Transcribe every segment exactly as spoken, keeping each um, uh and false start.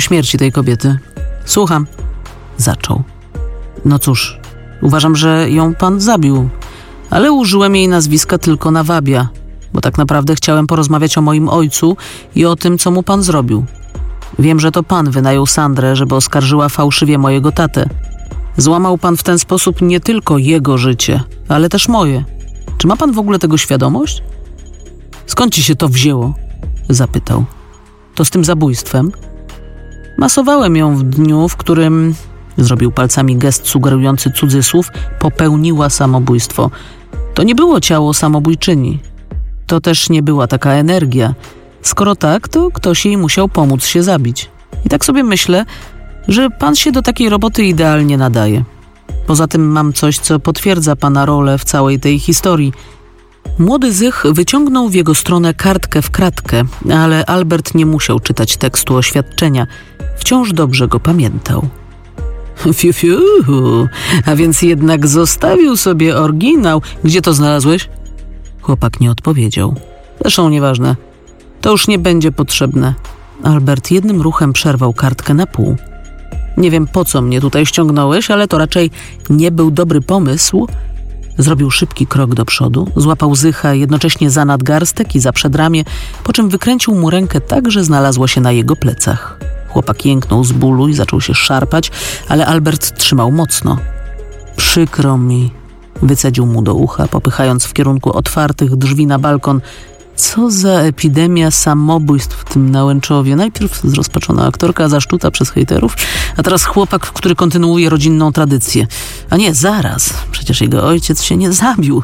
śmierci tej kobiety. Słucham. Zaczął. No cóż, uważam, że ją pan zabił, ale użyłem jej nazwiska tylko na wabia, bo tak naprawdę chciałem porozmawiać o moim ojcu i o tym, co mu pan zrobił. Wiem, że to pan wynajął Sandrę, żeby oskarżyła fałszywie mojego tatę. Złamał pan w ten sposób nie tylko jego życie, ale też moje. Czy ma pan w ogóle tego świadomość? Skąd ci się to wzięło? Zapytał. To z tym zabójstwem? Masowałem ją w dniu, w którym, zrobił palcami gest sugerujący cudzysłów, popełniła samobójstwo. To nie było ciało samobójczyni. To też nie była taka energia. Skoro tak, to ktoś jej musiał pomóc się zabić. I tak sobie myślę, że pan się do takiej roboty idealnie nadaje. Poza tym mam coś, co potwierdza pana rolę w całej tej historii. Młody Zych wyciągnął w jego stronę kartkę w kratkę, ale Albert nie musiał czytać tekstu oświadczenia. Wciąż dobrze go pamiętał. Fiu, fiu, a więc jednak zostawił sobie oryginał. Gdzie to znalazłeś? Chłopak nie odpowiedział. Zresztą nieważne. To już nie będzie potrzebne. Albert jednym ruchem przerwał kartkę na pół. Nie wiem, po co mnie tutaj ściągnąłeś, ale to raczej nie był dobry pomysł. Zrobił szybki krok do przodu, złapał Zycha jednocześnie za nadgarstek i za przedramię, po czym wykręcił mu rękę tak, że znalazła się na jego plecach. Chłopak jęknął z bólu i zaczął się szarpać, ale Albert trzymał mocno. Przykro mi, wycedził mu do ucha, popychając w kierunku otwartych drzwi na balkon. Co za epidemia samobójstw w tym Nałęczowie. Najpierw zrozpaczona aktorka zaszczuta przez hejterów, a teraz chłopak, który kontynuuje rodzinną tradycję. A nie, zaraz, przecież jego ojciec się nie zabił.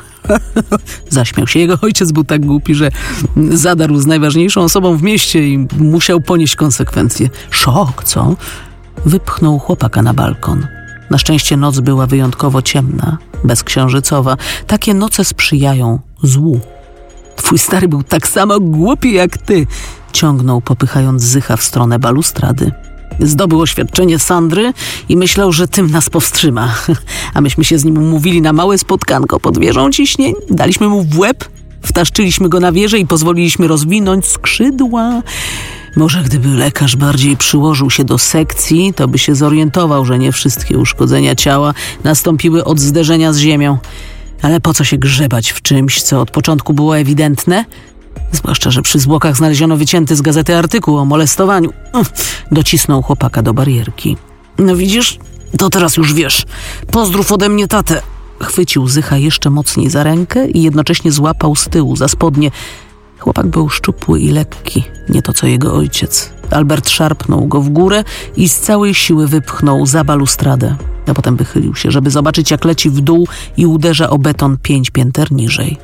Zaśmiał się. Jego ojciec był tak głupi, że zadarł z najważniejszą osobą w mieście i musiał ponieść konsekwencje. Szok, co? Wypchnął chłopaka na balkon. Na szczęście noc była wyjątkowo ciemna, bezksiężycowa. Takie noce sprzyjają złu. Twój stary był tak samo głupi jak ty, ciągnął, popychając Zycha w stronę balustrady. Zdobył oświadczenie Sandry i myślał, że tym nas powstrzyma. A myśmy się z nim umówili na małe spotkanko pod wieżą ciśnień, daliśmy mu w łeb, wtaszczyliśmy go na wieżę i pozwoliliśmy rozwinąć skrzydła. Może gdyby lekarz bardziej przyłożył się do sekcji, to by się zorientował, że nie wszystkie uszkodzenia ciała nastąpiły od zderzenia z ziemią. Ale po co się grzebać w czymś, co od początku było ewidentne? Zwłaszcza, że przy zwłokach znaleziono wycięty z gazety artykuł o molestowaniu. Docisnął chłopaka do barierki. No widzisz? To teraz już wiesz. Pozdrów ode mnie tatę. Chwycił Zycha jeszcze mocniej za rękę i jednocześnie złapał z tyłu za spodnie. Chłopak był szczupły i lekki, nie to co jego ojciec. Albert szarpnął go w górę i z całej siły wypchnął za balustradę. A potem wychylił się, żeby zobaczyć, jak leci w dół i uderza o beton pięć pięter niżej.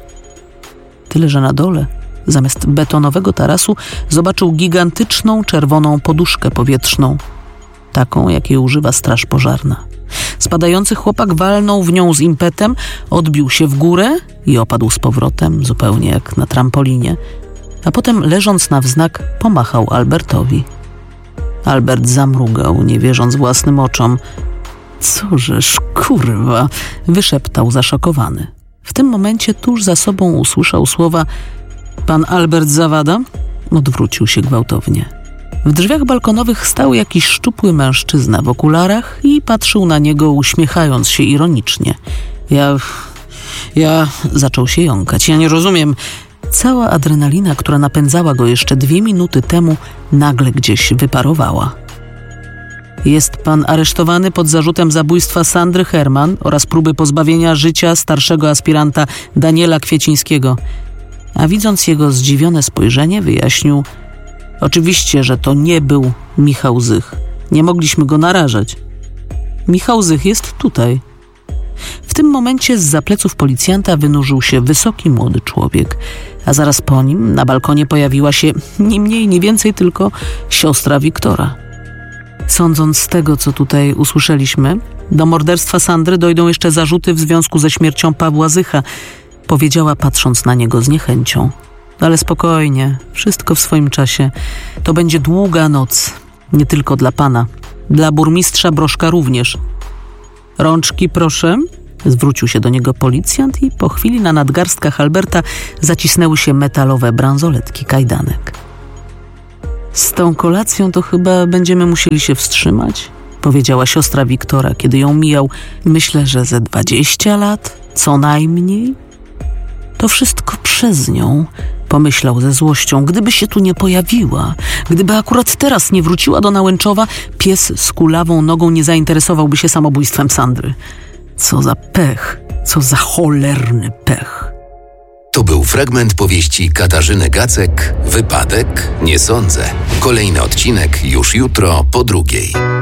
Tyle, że na dole, zamiast betonowego tarasu, zobaczył gigantyczną czerwoną poduszkę powietrzną. Taką, jakiej używa straż pożarna. Spadający chłopak walnął w nią z impetem, odbił się w górę i opadł z powrotem, zupełnie jak na trampolinie. A potem, leżąc na wznak, pomachał Albertowi. Albert zamrugał, nie wierząc własnym oczom. Cożeż kurwa, wyszeptał zaszokowany. W tym momencie tuż za sobą usłyszał słowa: pan Albert Zawada? Odwrócił się gwałtownie. W drzwiach balkonowych stał jakiś szczupły mężczyzna w okularach i patrzył na niego, uśmiechając się ironicznie. Ja... ja... zaczął się jąkać. Ja nie rozumiem. Cała adrenalina, która napędzała go jeszcze dwie minuty temu, nagle gdzieś wyparowała. Jest pan aresztowany pod zarzutem zabójstwa Sandry Herman oraz próby pozbawienia życia starszego aspiranta Daniela Kwiecińskiego. A widząc jego zdziwione spojrzenie, wyjaśnił: oczywiście, że to nie był Michał Zych. Nie mogliśmy go narażać. Michał Zych jest tutaj. W tym momencie zza pleców policjanta wynurzył się wysoki młody człowiek, a zaraz po nim na balkonie pojawiła się ni mniej, ni więcej tylko siostra Wiktora. Sądząc z tego, co tutaj usłyszeliśmy, do morderstwa Sandry dojdą jeszcze zarzuty w związku ze śmiercią Pawła Zycha, powiedziała, patrząc na niego z niechęcią. Ale spokojnie, wszystko w swoim czasie. To będzie długa noc, nie tylko dla pana. Dla burmistrza Broszka również. Rączki, proszę. Zwrócił się do niego policjant i po chwili na nadgarstkach Alberta zacisnęły się metalowe bransoletki kajdanek. Z tą kolacją to chyba będziemy musieli się wstrzymać, powiedziała siostra Wiktora, kiedy ją mijał. Myślę, że ze dwadzieścia lat, co najmniej. To wszystko przez nią, pomyślał ze złością. Gdyby się tu nie pojawiła, gdyby akurat teraz nie wróciła do Nałęczowa, pies z kulawą nogą nie zainteresowałby się samobójstwem Sandry. Co za pech, co za cholerny pech. To był fragment powieści Katarzyny Gacek, Wypadek? Nie sądzę. Kolejny odcinek już jutro po drugiej.